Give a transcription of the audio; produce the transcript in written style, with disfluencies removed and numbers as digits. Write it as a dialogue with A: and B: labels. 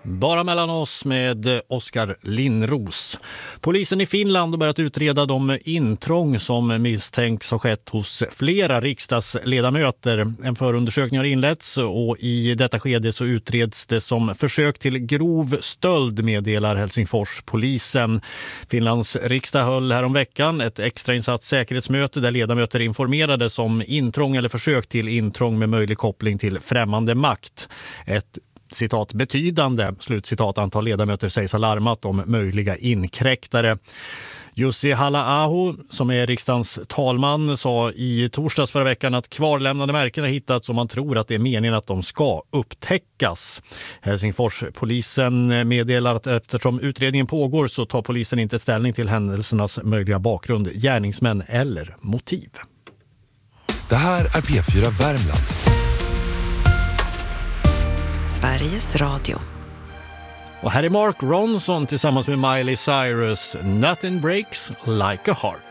A: Bara mellan oss med Oskar Lindros. Polisen i Finland har börjat utreda de intrång som misstänks ha skett hos flera riksdagsledamöter. En förundersökning har inletts och i detta skede så utreds det som försök till grov stöld, meddelar Helsingfors-polisen. Finlands riksdag höll här om veckan ett extrainsatt säkerhetsmöte där ledamöter informerades om intrång eller försök till intrång med möjlig koppling till främmande makt. Ett citat betydande, slutcitat, antal ledamöter sägs ha larmat om möjliga inkräktare. Jussi Halla-aho, som är riksdagens talman, sa i torsdags förra veckan att kvarlämnade märken har hittats och man tror att det är meningen att de ska upptäckas. Helsingfors-polisen meddelar att eftersom utredningen pågår så tar polisen inte ställning till händelsernas möjliga bakgrund, gärningsmän eller motiv.
B: Det här är P4 Värmland.
C: Sveriges Radio.
A: Och här är Mark Ronson tillsammans med Miley Cyrus. Nothing breaks like a heart.